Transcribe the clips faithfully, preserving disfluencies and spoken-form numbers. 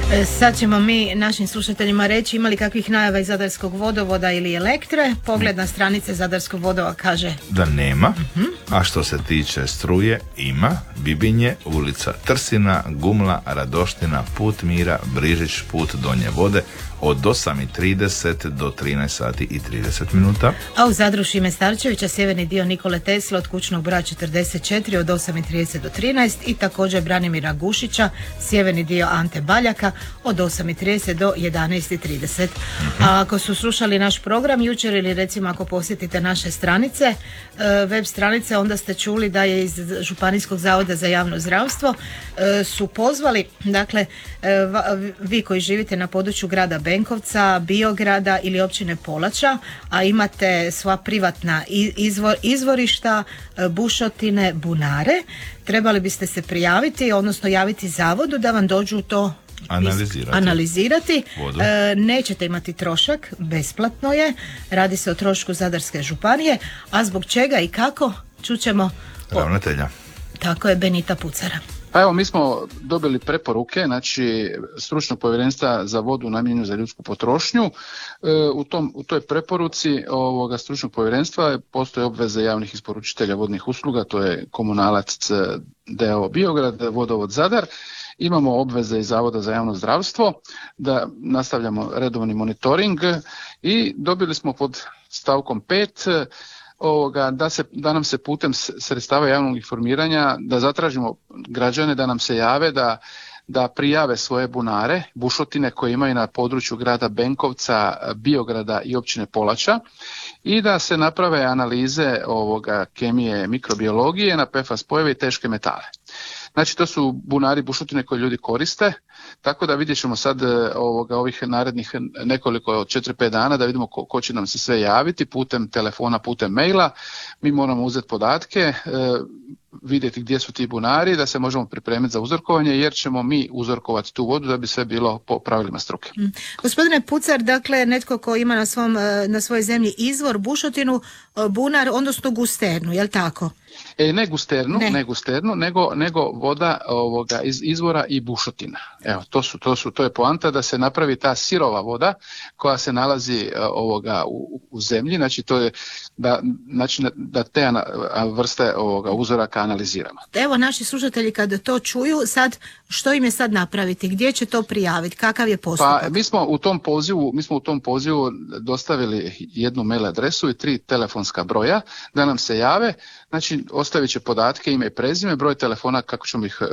Sad ćemo mi našim slušateljima reći imali kakvih najava iz Zadarskog vodovoda ili Elektre. Pogled na stranice Zadarskog vodova kaže da nema, uh-huh. A što se tiče struje ima. Bibinje, ulica Trsina, Gumla, Radoština, Put Mira, Brižić, Put Donje Vode od osam i trideset do trinaest sati i trideset minuta. A u Zadru Šime Starčevića sjeverni dio Nikole Tesla od kućnog broja četrdeset četiri od osam i trideset do trinaest i također Branimira Gušića sjeverni dio Ante Baljaka od osam i trideset do jedanaest i trideset. Uh-huh. A ako su slušali naš program jučer ili recimo ako posjetite naše stranice, web stranice, onda ste čuli da je iz Županijskog zavoda za javno zdravstvo su pozvali, dakle vi koji živite na području grada Benkovca, Biograda ili općine Polača, a imate sva privatna izvor, izvorišta, bušotine, bunare, trebali biste se prijaviti, odnosno javiti zavodu da vam dođu to analizirati. analizirati. E, nećete imati trošak, besplatno je, radi se o trošku Zadarske županije, a zbog čega i kako čućemo ravnatelja. Tako je, Benita Pucara. Pa evo, mi smo dobili preporuke, znači stručnog povjerenstva za vodu namijenjenu za ljudsku potrošnju. E, u, tom, u toj preporuci ovoga stručnog povjerenstva postoje obveze javnih isporučitelja vodnih usluga, to je Komunalac d o o Biograd, Vodovod Zadar. Imamo obveze iz Zavoda za javno zdravstvo da nastavljamo redovni monitoring i dobili smo pod stavkom pet ovoga, da, se, da nam se putem sredstava javnog informiranja da zatražimo građane da nam se jave da, da prijave svoje bunare, bušotine koje imaju na području grada Benkovca, Biograda i općine Polača i da se naprave analize ovoga kemije, mikrobiologije na pe ef a spojeve i teške metale. Znači to su bunari, bušotine koje ljudi koriste, tako da vidjet ćemo sad ovoga, ovih narednih nekoliko od četiri pet dana da vidimo ko, ko će nam se sve javiti putem telefona, putem maila. Mi moramo uzeti podatke, e, vidjeti gdje su ti bunari, da se možemo pripremiti za uzorkovanje, jer ćemo mi uzorkovati tu vodu da bi sve bilo po pravilima struke. Mm. Gospodine Pucar, dakle netko ko ima na, svom, na svojoj zemlji izvor, bušotinu, bunar, odnosno gusternu, je li tako? E, ne gusternu, ne. ne gusternu, nego, nego voda ovoga, iz izvora i bušotina. Evo, to su, to su, to je poanta da se napravi ta sirova voda koja se nalazi ovoga u, u zemlji, znači to je da, znači da te vrste ovoga uzoraka analiziramo. Evo, naši slušatelji kad to čuju, sad što im je sad napraviti, gdje će to prijaviti, kakav je postupak? Pa mi smo u tom pozivu, mi smo u tom pozivu dostavili jednu mail adresu i tri telefonska broja da nam se jave. Znači, ostavit će podatke, ime i prezime, broj telefona kako ćemo ih,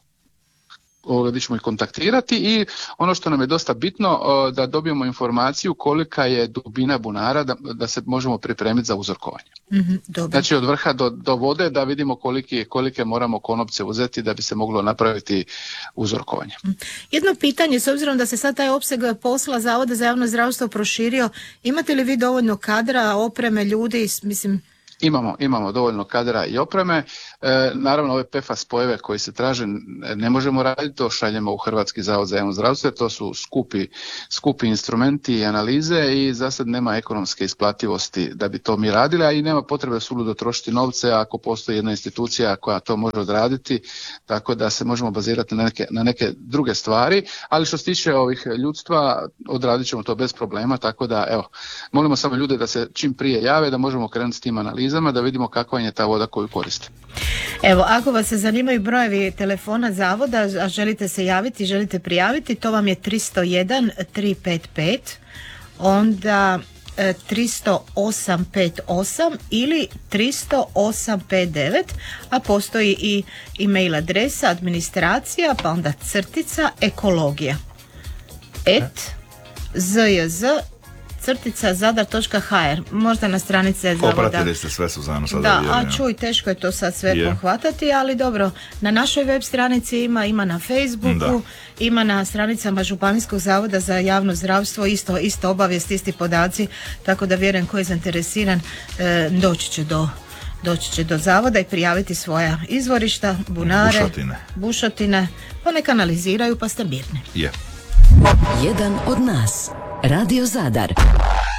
gdje ćemo ih kontaktirati i ono što nam je dosta bitno, da dobijemo informaciju kolika je dubina bunara da, da se možemo pripremiti za uzorkovanje. Mm-hmm, dobro. Znači, od vrha do, do vode da vidimo koliki, kolike moramo konopce uzeti da bi se moglo napraviti uzorkovanje. Jedno pitanje, s obzirom da se sad taj opseg posla Zavoda za javno zdravstvo proširio, imate li vi dovoljno kadra, opreme, ljudi, mislim... Imamo, imamo dovoljno kadra i opreme. E, naravno, ove pe ef a spojeve koji se traže ne možemo raditi, to šaljemo u Hrvatski zavod za javno zdravstvo, to su skupi, skupi instrumenti i analize i za sad nema ekonomske isplativosti da bi to mi radili, a i nema potrebe suludo trošiti novce ako postoji jedna institucija koja to može odraditi, tako da se možemo bazirati na neke, na neke druge stvari, ali što se tiče ovih ljudstva, odradit ćemo to bez problema, tako da evo, molimo samo ljude da se čim prije jave, da možemo krenuti s tim analizama, da vidimo kakva je ta voda koju koriste. Evo, ako vas se zanimaju brojevi telefona zavoda, a želite se javiti, želite prijaviti, to vam je tri zero jedan tri pet pet, onda e, tri zero osam pet osam ili tri zero osam pet devet, a postoji i e-mail adresa administracija, pa onda crtica ekologija et zjz crtica zadar točka ha er, možda na stranice zavoda. Popratili ste sve, Suzano, sada. Da, a čuj, teško je to sad sve yeah. pohvatati, ali dobro, na našoj web stranici ima, ima na Facebooku, da. Ima na stranicama Županijskog zavoda za javno zdravstvo, isto, isto obavijest, isti podaci, tako da vjerujem ko je zainteresiran e, doći će do doći će do zavoda i prijaviti svoja izvorišta, bunare, bušotine, bušotine pa neka analiziraju pa ste mirni. Je. Jedan od nas. Radio Zadar.